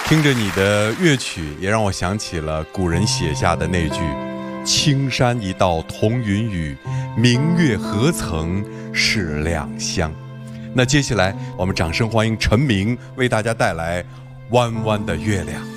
听着你的乐曲，也让我想起了古人写下的那句青山一道同云雨，明月何曾是两乡。那接下来我们掌声欢迎陈明为大家带来弯弯的月亮。